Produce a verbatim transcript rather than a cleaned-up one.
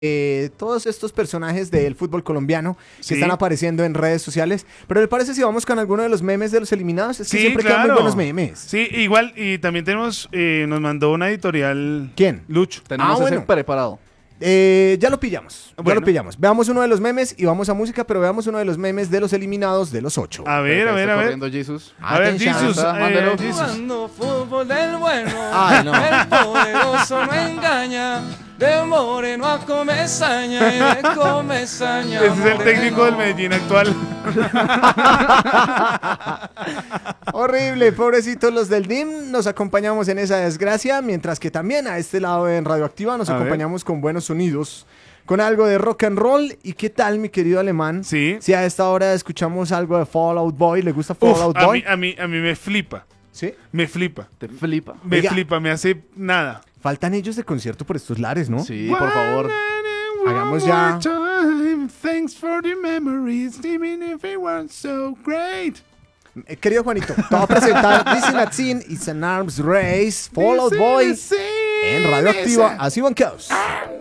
eh, todos estos personajes del fútbol colombiano que Sí. están apareciendo en redes sociales. Pero ¿le parece si vamos con alguno de los memes de los eliminados? Es que Sí, siempre quedan muy claro. buenos memes. Sí, igual, y también tenemos, eh, nos mandó una editorial. ¿Quién? Lucho. Tenemos Ah, ese bueno. preparado. Eh, ya lo pillamos. Ya Bueno. lo pillamos. Veamos uno de los memes y vamos a música, pero veamos uno de los memes de los eliminados de los ocho. A ver, a ver, a ver. Corriendo Jesus. A ver, Atención. Jesus. Está, eh, mándelo. Jesus. Jugando fútbol del bueno, Ay, no. el poderoso no engaña, de moreno a comezaña y de comezaña a Ese es el técnico del moreno. Medellín actual. Horrible, pobrecitos los del D I M. Nos acompañamos en esa desgracia, mientras que también a este lado en Radioactiva nos A ver. acompañamos con buenos sonidos, con algo de rock and roll. ¿Y qué tal, mi querido alemán? Sí. Si a esta hora escuchamos algo de Fall Out Boy, ¿le gusta Fall Uf, Out a Boy? mí, a, mí, a mí me flipa. Sí. Me flipa. Te flipa. Me Oiga. flipa, me hace nada. Faltan ellos de concierto por estos lares, ¿no? Sí, por favor. Hagamos ya- One more time, thanks for the memories, even if it weren't so great. Eh, querido Juanito, te voy a presentar Listen at Sin, It's an Arms Race, Fall Out Listen Boy and sing, en Radioactiva. listen. Así van quedados. Ah,